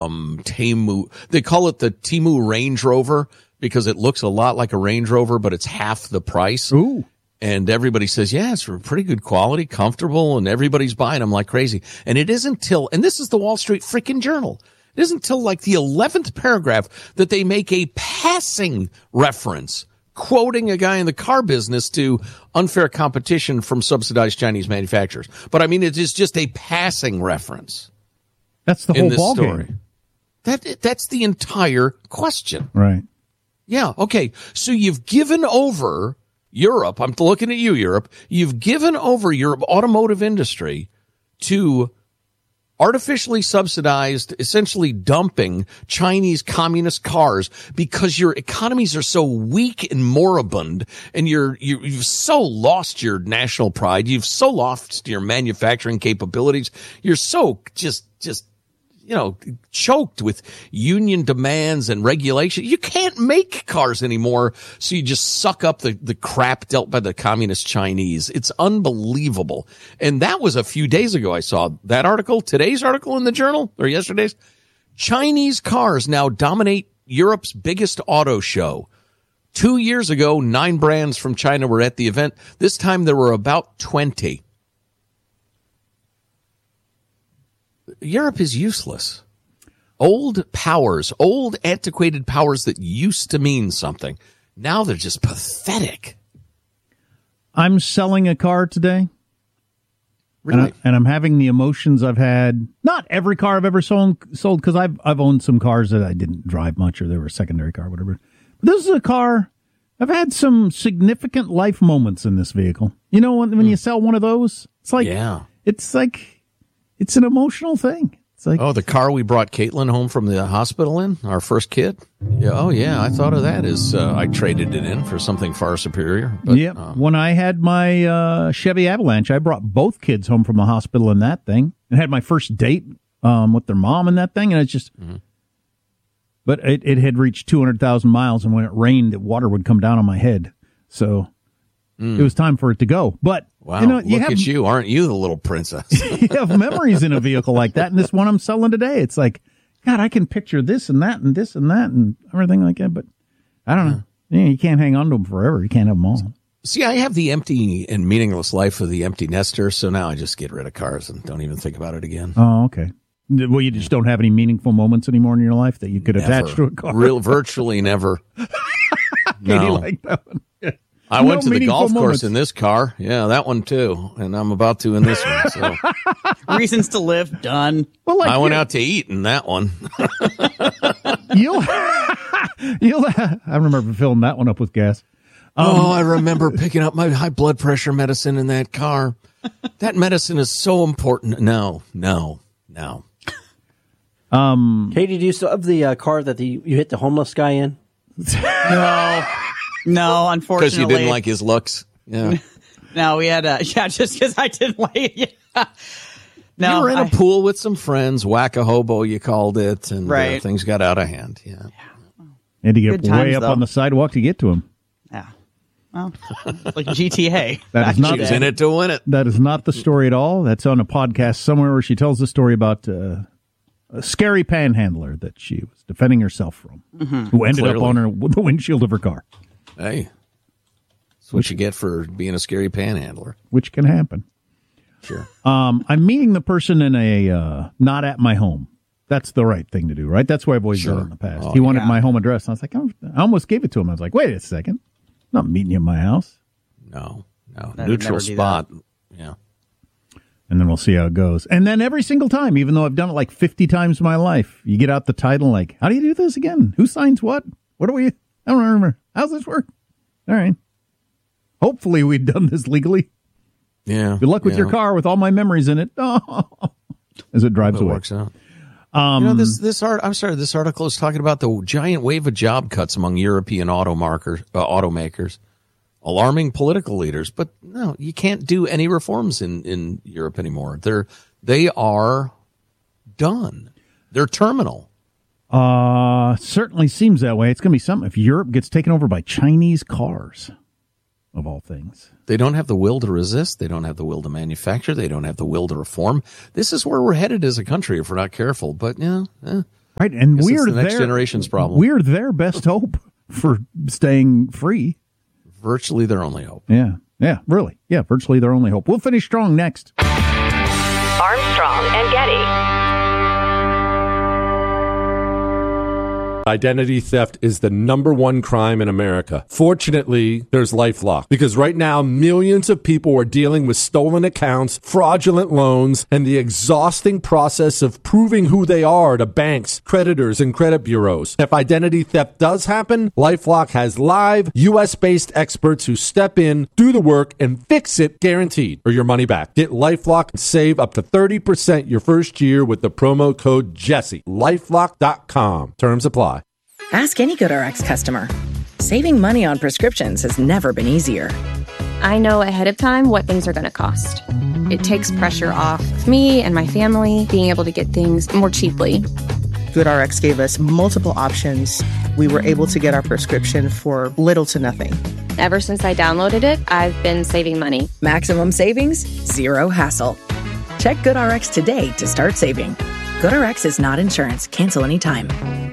Temu. They call it the Temu Range Rover because it looks a lot like a Range Rover, but it's half the price. Ooh. And everybody says, yeah, it's pretty good quality, comfortable, and everybody's buying them like crazy. And it isn't till, and this is the Wall Street freaking Journal, it isn't till like the 11th paragraph that they make a passing reference, quoting a guy in the car business to unfair competition from subsidized Chinese manufacturers. But I mean, it is just a passing reference. That's the whole ball story. Game. That's the entire question. Right. Yeah. Okay. So you've given over Europe. I'm looking at you, Europe. You've given over your automotive industry to artificially subsidized, essentially dumping Chinese communist cars because your economies are so weak and moribund, and you've so lost your national pride. You've so lost your manufacturing capabilities. You're so just choked with union demands and regulation. You can't make cars anymore, so you just suck up the crap dealt by the communist Chinese. It's unbelievable. And that was a few days ago. I saw that article, today's article in the Journal, or yesterday's. Chinese cars now dominate Europe's biggest auto show. 2 years ago, 9 brands from China were at the event. This time there were about 20. Europe is useless. Old powers, old antiquated powers that used to mean something. Now they're just pathetic. I'm selling a car today. Really? And I'm having the emotions I've had. Not every car I've ever sold because I've owned some cars that I didn't drive much or they were a secondary car, whatever. But this is a car. I've had some significant life moments in this vehicle. You know, when you sell one of those, it's like, it's an emotional thing. It's like, the car we brought Caitlin home from the hospital in, our first kid. Yeah, I thought of that as I traded it in for something far superior. But, when I had my Chevy Avalanche, I brought both kids home from the hospital in that thing and had my first date with their mom in that thing, and it's just. Mm-hmm. But it had reached 200,000 miles, and when it rained, the water would come down on my head. So it was time for it to go. But wow, look at you. Aren't you the little princess? You have memories in a vehicle like that. And this one I'm selling today, it's like, God, I can picture this and that and this and that and everything like that. But I don't know. You can't hang on to them forever. You can't have them all. See, I have the empty and meaningless life of the empty nester. So now I just get rid of cars and don't even think about it again. Oh, okay. Well, you just don't have any meaningful moments anymore in your life that you could attach to a car? Virtually never. Katie liked that one. I went to the golf course in this car. Yeah, that one too. And I'm about to in this one. So. Reasons to live, done. Well, I went out to eat in that one. I remember filling that one up with gas. I remember picking up my high blood pressure medicine in that car. That medicine is so important. No. Katie, do you still have the car that you hit the homeless guy in? No, unfortunately. Because you didn't like his looks. Yeah. No, we had just because I didn't like it. No, you were in a pool with some friends, whack-a-hobo you called it, and things got out of hand. Yeah. Had to get way up on the sidewalk to get to him. Yeah. Well, like GTA. She was in it to win it. That is not the story at all. That's on a podcast somewhere where she tells the story about a scary panhandler that she was defending herself from, who ended up on the windshield of her car. Hey, that's what you get for being a scary panhandler. Which can happen. Sure. I'm meeting the person in a not at my home. That's the right thing to do, right? That's what I've always done in the past. He wanted my home address. And I was like, I almost gave it to him. I was like, wait a second. I'm not meeting you in my house. No. Neutral spot. Yeah. And then we'll see how it goes. And then every single time, even though I've done it like 50 times in my life, you get out the title like, how do you do this again? Who signs what? What do we? I don't remember. How's this work? All right. Hopefully we've done this legally. Yeah. Good luck with your car with all my memories in it. As it drives away. Works out. This article is talking about the giant wave of job cuts among European automakers, alarming political leaders. But no, you can't do any reforms in Europe anymore. They are done. They're terminal. Certainly seems that way. It's going to be something if Europe gets taken over by Chinese cars, of all things. They don't have the will to resist. They don't have the will to manufacture. They don't have the will to reform. This is where we're headed as a country if we're not careful. But Right, and we're the next generation's problem. We're their best hope for staying free. Virtually their only hope. Yeah, really. Yeah, virtually their only hope. We'll finish strong next. Armstrong and Getty. Identity theft is the #1 crime in America. Fortunately, there's LifeLock, because right now millions of people are dealing with stolen accounts, fraudulent loans, and the exhausting process of proving who they are to banks, creditors, and credit bureaus. If identity theft does happen, LifeLock has live US-based experts who step in, do the work, and fix it, guaranteed, or your money back. Get LifeLock and save up to 30% your first year with the promo code Jesse. LifeLock.com. Terms apply. Ask any GoodRx customer. Saving money on prescriptions has never been easier. I know ahead of time what things are going to cost. It takes pressure off me and my family being able to get things more cheaply. GoodRx gave us multiple options. We were able to get our prescription for little to nothing. Ever since I downloaded it, I've been saving money. Maximum savings, zero hassle. Check GoodRx today to start saving. GoodRx is not insurance. Cancel anytime.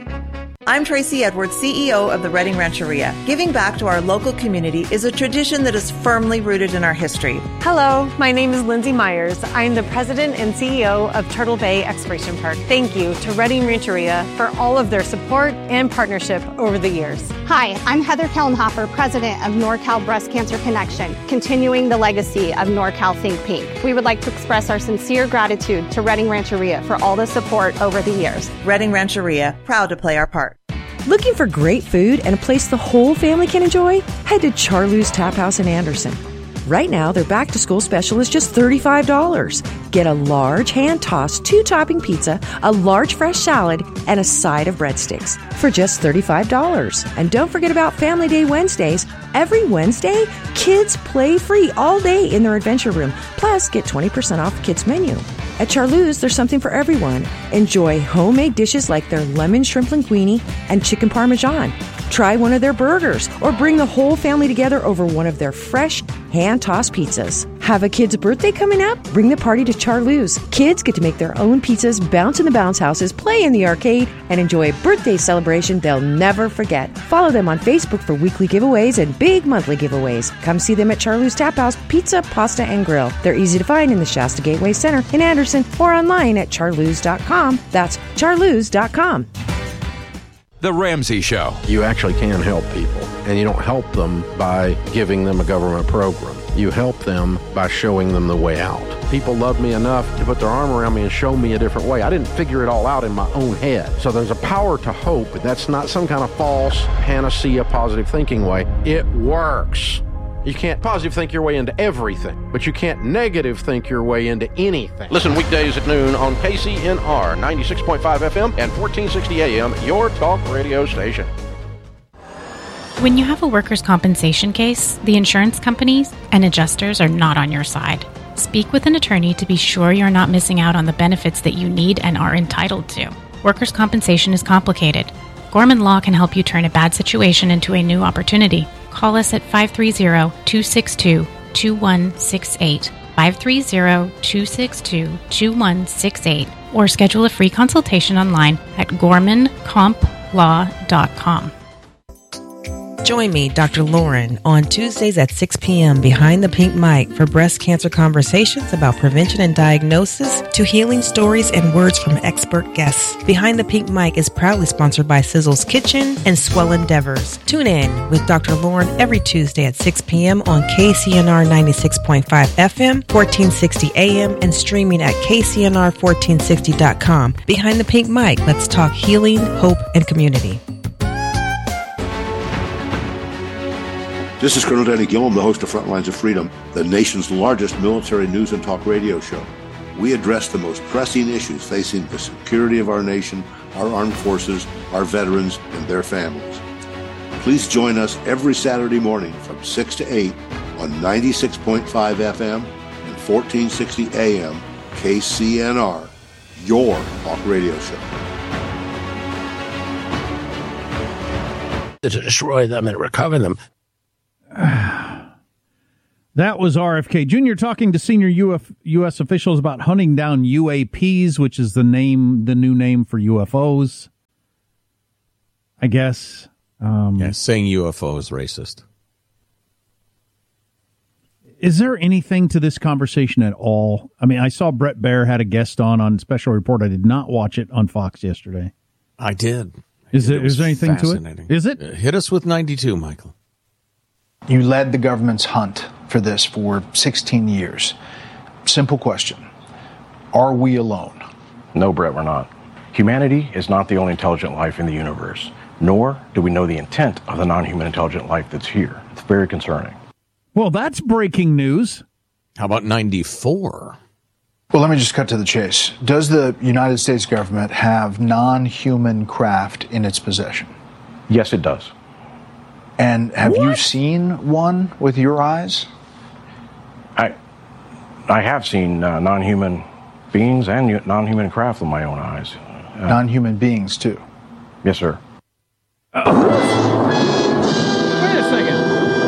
I'm Tracy Edwards, CEO of the Redding Rancheria. Giving back to our local community is a tradition that is firmly rooted in our history. Hello, my name is Lindsay Myers. I'm the president and CEO of Turtle Bay Exploration Park. Thank you to Redding Rancheria for all of their support and partnership over the years. Hi, I'm Heather Kellenhofer, president of NorCal Breast Cancer Connection, continuing the legacy of NorCal Think Pink. We would like to express our sincere gratitude to Redding Rancheria for all the support over the years. Redding Rancheria, proud to play our part. Looking for great food and a place the whole family can enjoy? Head to Charloo's Tap House in Anderson. Right now, their back-to-school special is just $35. Get a large hand-tossed 2-topping pizza, a large fresh salad, and a side of breadsticks for just $35. And don't forget about Family Day Wednesdays. Every Wednesday, kids play free all day in their adventure room. Plus, get 20% off the kids' menu. At Charloo's, there's something for everyone. Enjoy homemade dishes like their lemon shrimp linguine and chicken parmesan. Try one of their burgers or bring the whole family together over one of their fresh hand-tossed pizzas. Have a kid's birthday coming up? Bring the party to Charloo's. Kids get to make their own pizzas, bounce in the bounce houses, play in the arcade, and enjoy a birthday celebration they'll never forget. Follow them on Facebook for weekly giveaways and big monthly giveaways. Come see them at Charloo's Tap House Pizza, Pasta, and Grill. They're easy to find in the Shasta Gateway Center in Anderson or online at charloos.com. That's charloos.com. The Ramsey Show. You actually can help people, and you don't help them by giving them a government program. You help them by showing them the way out. People love me enough to put their arm around me and show me a different way. I didn't figure it all out in my own head. So there's a power to hope, but that's not some kind of false panacea positive thinking way. It works. You can't positive think your way into everything, but you can't negative think your way into anything. Listen weekdays at noon on KCNR 96.5 FM and 1460 AM, your talk radio station. When you have a workers' compensation case, the insurance companies and adjusters are not on your side. Speak with an attorney to be sure you're not missing out on the benefits that you need and are entitled to. Workers' compensation is complicated. Gorman Law can help you turn a bad situation into a new opportunity. Call us at 530-262-2168, 530-262-2168, or schedule a free consultation online at gormancomplaw.com. Join me, Dr. Lauren, on Tuesdays at 6 p.m. behind the pink mic for breast cancer conversations about prevention and diagnosis to healing stories and words from expert guests. Behind the Pink Mic is proudly sponsored by Sizzle's Kitchen and Swell Endeavors. Tune in with Dr. Lauren every Tuesday at 6 p.m. on KCNR 96.5 FM, 1460 AM, and streaming at KCNR1460.com. Behind the Pink Mic, let's talk healing, hope, and community. This is Colonel Danny Gillum, the host of Frontlines of Freedom, the nation's largest military news and talk radio show. We address the most pressing issues facing the security of our nation, our armed forces, our veterans, and their families. Please join us every Saturday morning from 6 to 8 on 96.5 FM and 1460 AM KCNR, your talk radio show. To destroy them and recover them. That was RFK Jr. talking to senior U.S. officials about hunting down UAPs, which is the new name for UFOs, I guess. Saying UFO is racist. Is there anything to this conversation at all? I mean, I saw Brett Baer had a guest on Special Report. I did not watch it on Fox yesterday. I did. Is there anything to it? Is it? Hit us with 92, Michael. You led the government's hunt for this for 16 years. Simple question. Are we alone? No, Brett, we're not. Humanity is not the only intelligent life in the universe, nor do we know the intent of the non-human intelligent life that's here. It's very concerning. Well, that's breaking news. How about 94? Well, let me just cut to the chase. Does the United States government have non-human craft in its possession? Yes, it does. And have you seen one with your eyes? I have seen non-human beings and non-human craft with my own eyes. Non-human beings, too? Yes, sir. Wait a second.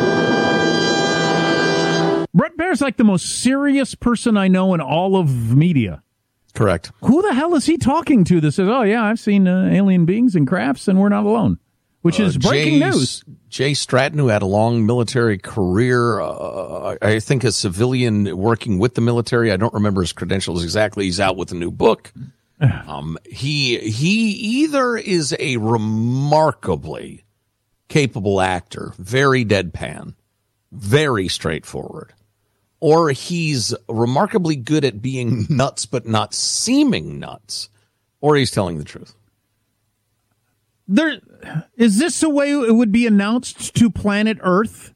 Brett Baer's like the most serious person I know in all of media. Correct. Who the hell is he talking to that says, oh, yeah, I've seen alien beings and crafts and we're not alone? Which is breaking news. Jay Stratton, who had a long military career, I think a civilian working with the military. I don't remember his credentials exactly. He's out with a new book. He either is a remarkably capable actor, very deadpan, very straightforward, or he's remarkably good at being nuts but not seeming nuts, or he's telling the truth. Is this the way it would be announced to planet Earth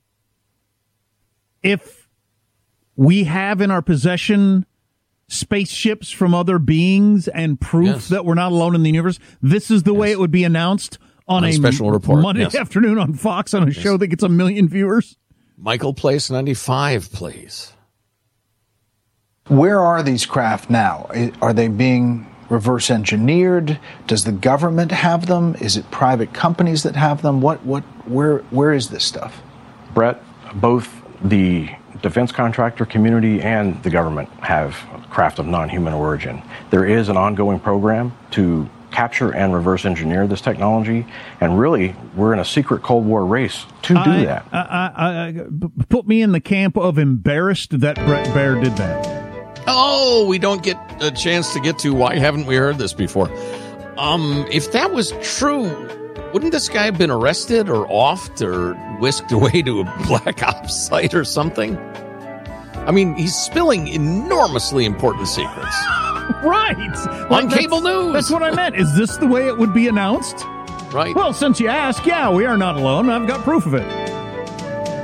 if we have in our possession spaceships from other beings and proof that we're not alone in the universe? This is the way it would be announced on a Special Report Monday afternoon on Fox on a show that gets 1 million viewers. Michael, place 95, please. Where are these craft now? Are they being reverse engineered? Does the government have them? Is it private companies that have them? Where is this stuff? Brett, both the defense contractor community and the government have craft of non-human origin. There is an ongoing program to capture and reverse engineer this technology, and really, we're in a secret Cold War race to do that. Put me in the camp of embarrassed that Brett Baer did that. Oh, we don't get a chance to get to why haven't we heard this before? If that was true, wouldn't this guy have been arrested or offed or whisked away to a black ops site or something? I mean, he's spilling enormously important secrets. Right. On cable news. That's what I meant. Is this the way it would be announced? Right. Well, since you ask, yeah, we are not alone. I've got proof of it.